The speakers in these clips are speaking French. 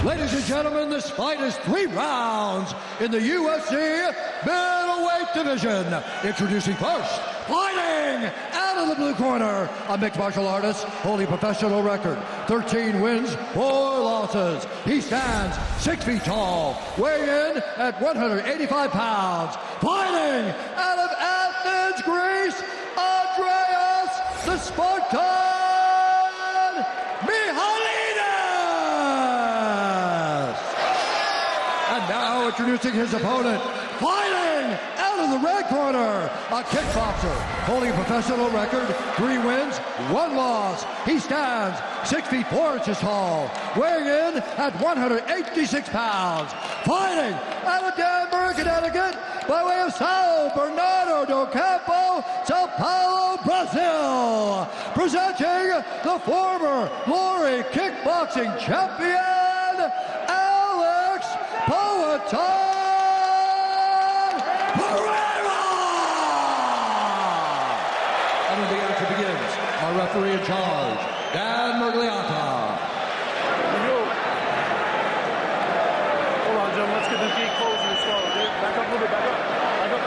Ladies and gentlemen, this fight is 3 rounds in the UFC middleweight division. Introducing first, fighting out of the blue corner, a mixed martial artist holding professional record, 13 wins, 4 losses. He stands 6 feet tall, weighing in at 185 pounds. Fighting out of Athens, Greece, Andreas the Spartan Mihalidis! And now introducing his opponent, fighting out of the red corner, a kickboxer holding a professional record, 3 wins, 1 loss. He stands 6 feet 4 inches tall, weighing in at 186 pounds. Fighting out of Danbury, Connecticut, by way of Sao Bernardo do Campo, Sao Paulo, Brazil. Presenting the former Glory Kickboxing Champion, Alex Poatan Pereira! And when the action begins, our referee in charge, Dan Mergliata. Hold on, Jim. Let's get the gate closed and slow. Okay? Back up a little bit. Back up. Back up.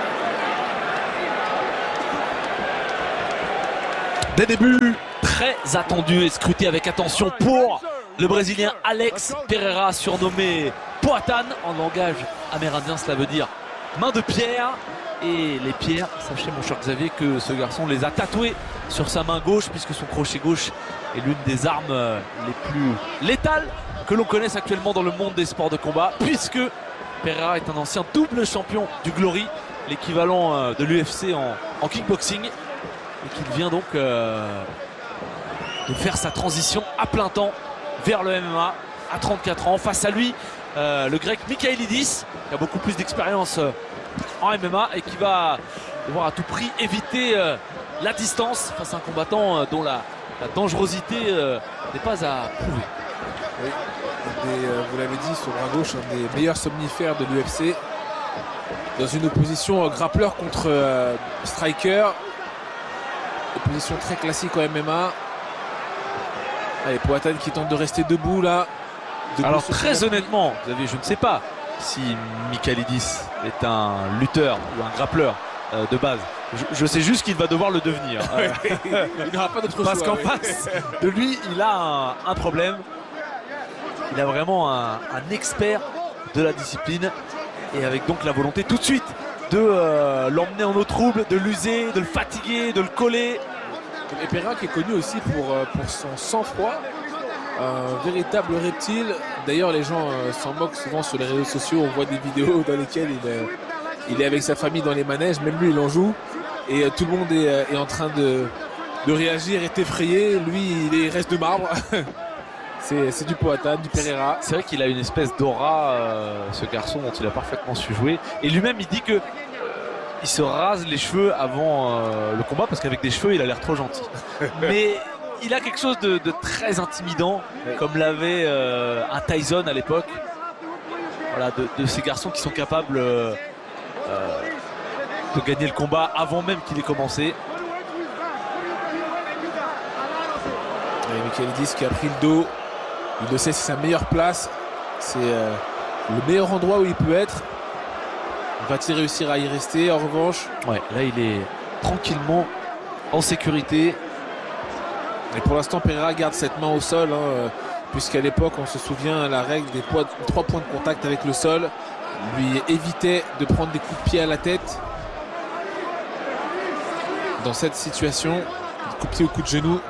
Des débuts très attendus et scrutés avec attention pour le Brésilien Alex Pereira, surnommé Poatan en langage amérindien, cela veut dire main de pierre. Et les pierres, sachez mon cher Xavier que ce garçon les a tatouées sur sa main gauche, puisque son crochet gauche est l'une des armes les plus létales que l'on connaisse actuellement dans le monde des sports de combat, puisque Pereira est un ancien double champion du Glory, l'équivalent de l'UFC en kickboxing, et qu'il vient donc de faire sa transition à plein temps vers le MMA à 34 ans. Face à lui, le grec Michailidis, qui a beaucoup plus d'expérience en MMA et qui va devoir à tout prix éviter la distance face à un combattant dont la dangerosité n'est pas à prouver. Oui, vous l'avez dit, sur bras gauche, un des meilleurs somnifères de l'UFC, dans une opposition grappleur contre striker, opposition très classique en MMA. Allez, Poatan qui tente de rester debout là. Alors très honnêtement, Xavier, je ne sais pas si Michailidis est un lutteur ou un grappleur de base. Je sais juste qu'il va devoir le devenir. Il n'aura pas d'autre choix. Parce qu'en face de lui, il a un problème. Il a vraiment un expert de la discipline, et avec donc la volonté tout de suite de l'emmener en eau trouble, de l'user, de le fatiguer, de le coller. Et Pereira qui est connu aussi pour son sang-froid, un véritable reptile. D'ailleurs, les gens s'en moquent souvent sur les réseaux sociaux. On voit des vidéos dans lesquelles il est avec sa famille dans les manèges, même lui il en joue, et tout le monde est en train de réagir, est effrayé. Lui il reste de marbre. C'est du Poatan, du Pereira. C'est vrai qu'il a une espèce d'aura, ce garçon, dont il a parfaitement su jouer. Et lui-même il dit que il se rase les cheveux avant le combat, parce qu'avec des cheveux il a l'air trop gentil. Mais il a quelque chose de très intimidant, comme l'avait un Tyson à l'époque. Voilà, de ces garçons qui sont capables de gagner le combat avant même qu'il ait commencé. Et Michailidis qui a pris le dos. Il le sait, c'est sa meilleure place. C'est le meilleur endroit où il peut être. Va-t-il réussir à y rester en revanche? Ouais, là il est tranquillement en sécurité. Et pour l'instant, Pereira garde cette main au sol, puisqu'à l'époque, on se souvient, la règle des 3 points de contact avec le sol lui évitait de prendre des coups de pied à la tête. Dans cette situation, coup de pied ou coup de genou.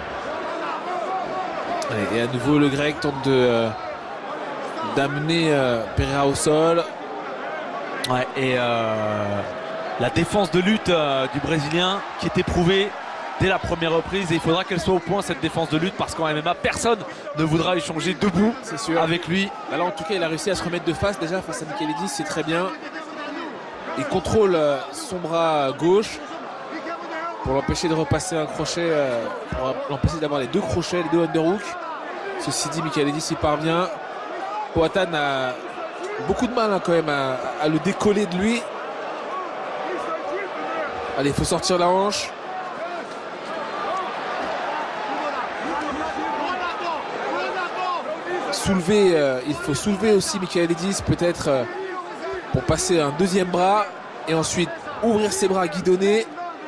Et à nouveau, le grec tente d'amener Pereira au sol. Ouais, et la défense de lutte du Brésilien qui est éprouvée dès la première reprise, et il faudra qu'elle soit au point, cette défense de lutte, parce qu'en MMA personne ne voudra échanger debout avec lui. Là en tout cas il a réussi à se remettre de face déjà face à Michailidis, c'est très bien. Il contrôle son bras gauche pour l'empêcher de repasser un crochet, pour l'empêcher d'avoir les 2 crochets, les 2 underhooks. Ceci dit, Michailidis y parvient. Poatan a beaucoup de mal quand même à le décoller de lui. Allez, il faut sortir la hanche. il faut soulever aussi Michailidis peut-être pour passer un deuxième bras et ensuite ouvrir ses bras, guidonner.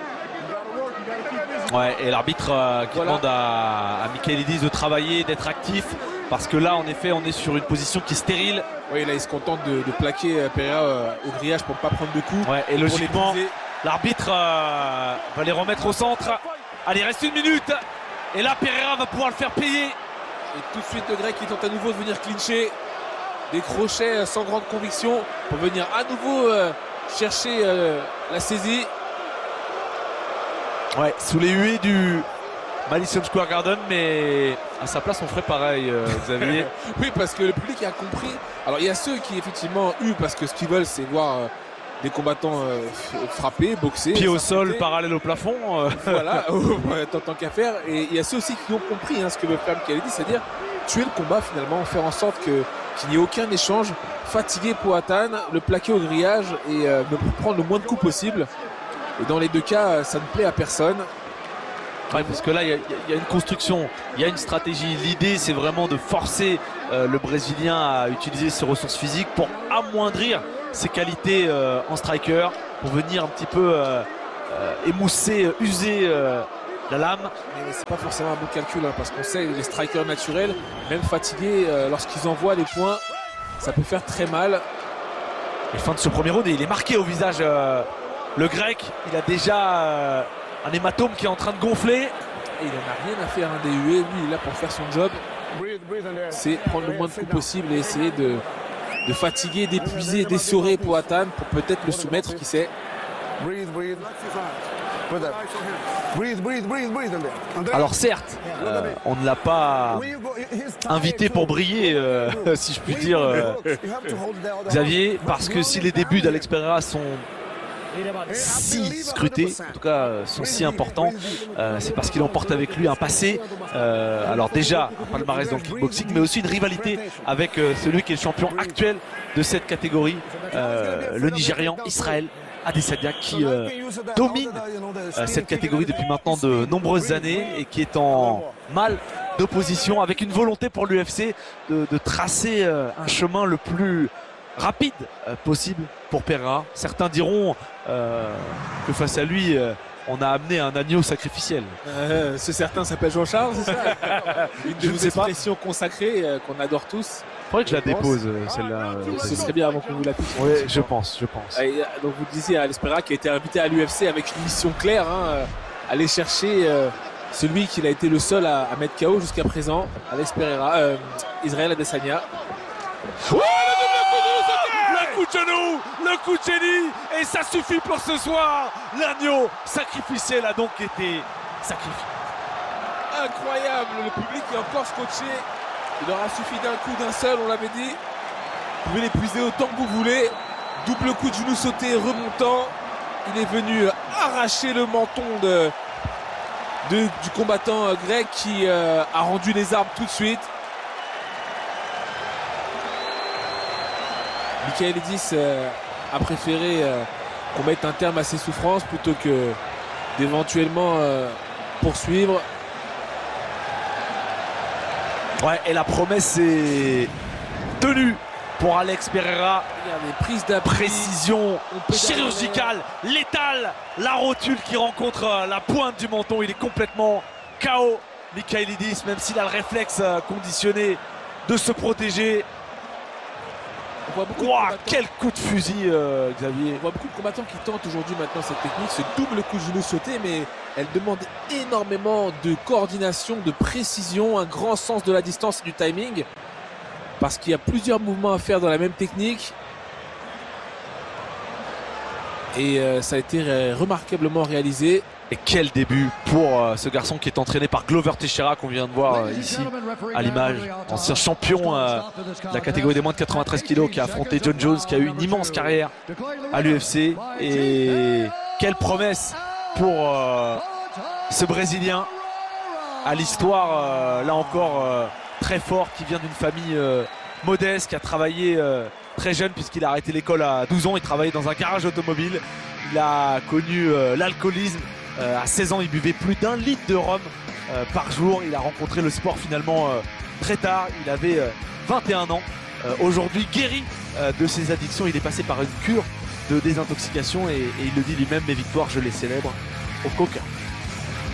Ouais, et l'arbitre qui demande à Michailidis de travailler, d'être actif, parce que là en effet on est sur une position qui est stérile. Oui, là il se contente de plaquer Pereira au grillage pour ne pas prendre de coups. Ouais, et logiquement l'arbitre va les remettre au centre. Allez, il reste 1 minute et là Pereira va pouvoir le faire payer. Et tout de suite le grec qui tente à nouveau de venir clincher. Des crochets sans grande conviction pour venir à nouveau chercher la saisie. Ouais, sous les huées du Madison Square Garden, mais à sa place on ferait pareil, Xavier. Oui, parce que le public a compris. Alors il y a ceux qui effectivement parce que ce qu'ils veulent c'est voir des combattants frapper, boxer. Pied au sol, parallèle au plafond. Voilà, tant qu'à faire. Et il y a ceux aussi qui ont compris ce que veut faire Michailidis, c'est-à-dire tuer le combat finalement, faire en sorte qu'il n'y ait aucun échange, fatiguer Poatan, le plaquer au grillage et ne prendre le moins de coups possible. Et dans les deux cas, ça ne plaît à personne. Ouais, parce que là, il y a une construction, il y a une stratégie. L'idée, c'est vraiment de forcer le Brésilien à utiliser ses ressources physiques pour amoindrir ses qualités en striker, pour venir un petit peu émousser, user la lame. Mais c'est pas forcément un bon calcul, parce qu'on sait les strikers naturels, même fatigués, lorsqu'ils envoient les points, ça peut faire très mal. Et fin de ce premier round, il est marqué au visage. Le grec, il a déjà un hématome qui est en train de gonfler. Et il n'en a rien à faire des huées. Lui, il est là pour faire son job. C'est prendre le moins de coups possible et essayer de fatiguer, d'épuiser, d'essorer Poatan pour peut-être le soumettre, qui sait. Alors certes, on ne l'a pas invité pour briller, si je puis dire, Xavier, parce que si les débuts d'Alex Pereira sont si scrutés, en tout cas sont si importants, c'est parce qu'il emporte avec lui un passé, alors déjà un palmarès dans le kickboxing, mais aussi une rivalité avec celui qui est le champion actuel de cette catégorie, le Nigérian Israël Adesanya, qui domine cette catégorie depuis maintenant de nombreuses années et qui est en mal d'opposition, avec une volonté pour l'UFC de tracer un chemin le plus rapide possible pour Pereira. Certains diront que face à lui on a amené un agneau sacrificiel. Ce certain s'appelle Jean-Charles, c'est ça? Une de nos expressions consacrées qu'on adore tous. Il faudrait que je la dépose, celle-là. Ce serait bien avant qu'on vous la pique. Oui, je pense. Et donc vous disiez Alex Pereira qui a été invité à l'UFC avec une mission claire, aller chercher celui qu'il a été le seul à mettre KO jusqu'à présent, Alex Pereira, Israël Adesanya. Oh, le coup de genou, le coup de génie, et ça suffit pour ce soir. L'agneau sacrificiel a donc été sacrifié. Incroyable, le public est encore scotché. Il aura suffi d'un coup, d'un seul, on l'avait dit. Vous pouvez l'épuiser autant que vous voulez. Double coup de genou sauté, remontant. Il est venu arracher le menton du combattant grec qui a rendu les armes tout de suite. Michailidis a préféré qu'on mette un terme à ses souffrances plutôt que d'éventuellement poursuivre. Ouais, et la promesse est tenue pour Alex Pereira. Regardez, prise d'appui, précision chirurgicale, létale. La rotule qui rencontre la pointe du menton. Il est complètement KO, Michailidis, même s'il a le réflexe conditionné de se protéger. On voit beaucoup quel coup de fusil, Xavier. On voit beaucoup de combattants qui tentent aujourd'hui maintenant cette technique, ce double coup de genou sauté, mais elle demande énormément de coordination, de précision, un grand sens de la distance et du timing, parce qu'il y a plusieurs mouvements à faire dans la même technique. Et ça a été remarquablement réalisé. Et quel début pour ce garçon qui est entraîné par Glover Teixeira, qu'on vient de voir ici à l'image, ancien champion de la catégorie des moins de 93 kg, qui a affronté John Jones, qui a eu une immense carrière à l'UFC. Et quelle promesse pour ce Brésilien à l'histoire là encore très fort, qui vient d'une famille modeste, qui a travaillé très jeune puisqu'il a arrêté l'école à 12 ans. Il travaillait dans un garage automobile. Il a connu l'alcoolisme. À 16 ans, il buvait plus d'1 litre de rhum par jour. Il a rencontré le sport finalement très tard. Il avait 21 ans. Aujourd'hui guéri de ses addictions, il est passé par une cure de désintoxication et il le dit lui-même, mes victoires je les célèbre au coca.